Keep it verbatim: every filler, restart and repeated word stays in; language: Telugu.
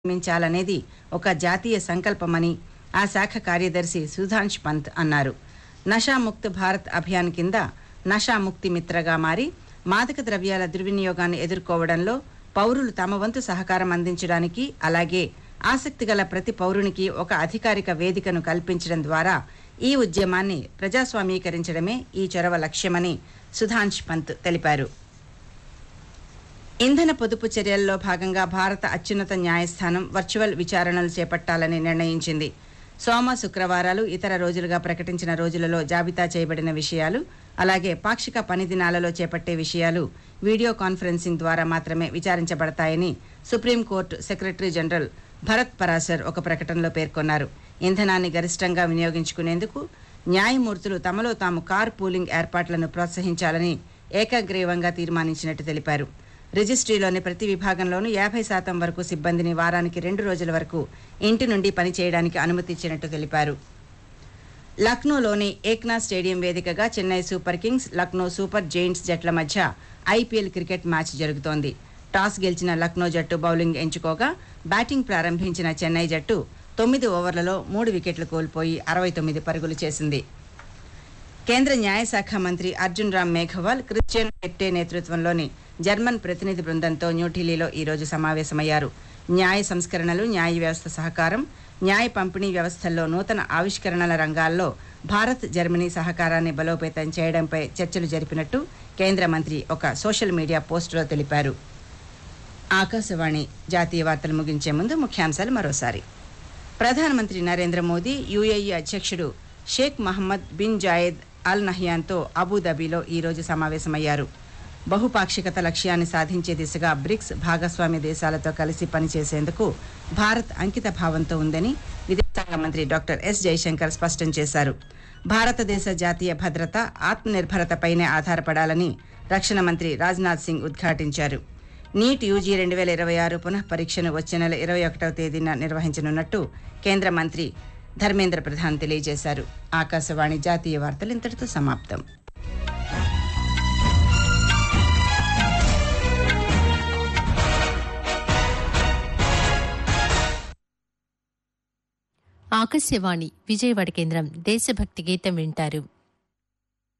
నిర్మించాలనేది ఒక జాతీయ సంకల్పమని ఆ శాఖ కార్యదర్శి సుధాంష్ పంత్ అన్నారు. నషాముక్త్ భారత్ అభియాన్ కింద నషాముక్తి మిత్రగా మారి మాదక ద్రవ్యాల దుర్వినియోగాన్ని ఎదుర్కోవడంలో పౌరులు తమ వంతు సహకారం అందించడానికి, అలాగే ఆసక్తిగల ప్రతి పౌరునికి ఒక అధికారిక వేదికను కల్పించడం ద్వారా ఈ ఉద్యమాన్ని ప్రజాస్వామీకరించడమే ఈ చొరవ లక్ష్యమని సుధాంష్ పంత్ తెలిపారు. ఇంధన పొదుపు చర్యల్లో భాగంగా భారత అత్యున్నత న్యాయస్థానం వర్చువల్ విచారణలు చేపట్టాలని నిర్ణయించింది. సోమ, శుక్రవారాలు ఇతర రోజులుగా ప్రకటించిన రోజులలో జాబితా చేయబడిన విషయాలు, అలాగే పాక్షిక పని దినాలలో చేపట్టే విషయాలు వీడియో కాన్ఫరెన్సింగ్ ద్వారా మాత్రమే విచారించబడతాయని supreme court secretary general Bharat Parashar ఒక ప్రకటనలో పేర్కొన్నారు. ఇంధనాన్ని గరిష్టంగా వినియోగించుకునేందుకు న్యాయమూర్తులు తమలో తాము కార్ పూలింగ్ ఏర్పాట్లను ప్రోత్సహించాలని ఏకగ్రీవంగా తీర్మానించినట్టు తెలిపారు. రిజిస్ట్రీలోని ప్రతి విభాగంలోనూ యాభై శాతం వరకు సిబ్బందిని వారానికి రెండు రోజుల వరకు ఇంటి నుండి పనిచేయడానికి అనుమతి ఇచ్చినట్టు తెలిపారు. లక్నోలోని ఏక్నాథ్ స్టేడియం వేదికగా Chennai super Kings, Lucknow super giants జట్ల మధ్య ఐపీఎల్ క్రికెట్ మ్యాచ్ జరుగుతోంది. టాస్ గెలిచిన లక్నో జట్టు బౌలింగ్ ఎంచుకోగా బ్యాటింగ్ ప్రారంభించిన చెన్నై జట్టు తొమ్మిది ఓవర్లలో మూడు వికెట్లు కోల్పోయి అరవై తొమ్మిది పరుగులు చేసింది. కేంద్ర న్యాయశాఖ మంత్రి అర్జున్ రామ్ మేఘవాల్ క్రిస్టియన్ హెట్టే నేతృత్వంలోని జర్మన్ ప్రతినిధి బృందంతో న్యూఢిల్లీలో ఈరోజు సమావేశమయ్యారు. న్యాయ సంస్కరణలు, న్యాయ వ్యవస్థ సహకారం, న్యాయ పంపిణీ వ్యవస్థల్లో నూతన ఆవిష్కరణల రంగాల్లో భారత్, జర్మనీ సహకారాన్ని బలోపేతం చేయడంపై చర్చలు జరిపినట్టు కేంద్ర మంత్రి ఒక సోషల్ మీడియా పోస్టులో తెలిపారు. ఆకాశవాణి జాతీయ వార్తలు ముగించే ముందు ముఖ్యాంశాలు మరోసారి. ప్రధానమంత్రి నరేంద్ర మోదీ యూఏఈ అధ్యక్షుడు షేక్ మహమ్మద్ బిన్ జాయెద్ అల్ నహ్యాన్తో అబుదాబిలో ఈరోజు సమావేశమయ్యారు. బహుపాక్షికత లక్ష్యాన్ని సాధించే దిశగా బ్రిక్స్ భాగస్వామ్య దేశాలతో కలిసి పనిచేసేందుకు భారత్ అంకిత భావంతో ఉందని విదేశాంగ మంత్రి డాక్టర్ ఎస్ జైశంకర్ స్పష్టం చేశారు. భారతదేశ జాతీయ భద్రత ఆత్మనిర్భరతపైనే ఆధారపడాలని రక్షణ మంత్రి రాజ్నాథ్ సింగ్ ఉద్ఘాటించారు. నీట్ యూజీ రెండు వేల ఇరవై ఆరు పునః పరీక్షను వచ్చే నెల ఇరవై ఒకటవ తేదీన నిర్వహించనున్నట్టు కేంద్ర మంత్రి ధర్మేంద్ర ప్రధాన్ తెలియజేశారు. ఆకాశవాణి జాతీయ వార్తలు ఇంతటితో సమాప్తం. ఆకాశవాణి విజయవాడ కేంద్రం దేశభక్తి గీతం వింటారు.